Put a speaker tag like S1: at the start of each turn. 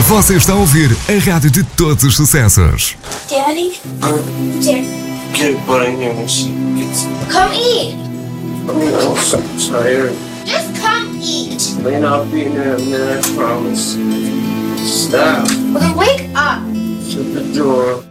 S1: Você está a ouvir a rádio de todos os sucessos.
S2: Daddy? Dad.
S3: Get butt in here when she gets.
S2: Come eat.
S3: I'm so tired.
S2: Just come eat.
S3: Man, I'll be in there in a minute, I promise. Stop.
S2: Well, then wake up.
S3: Shut the door.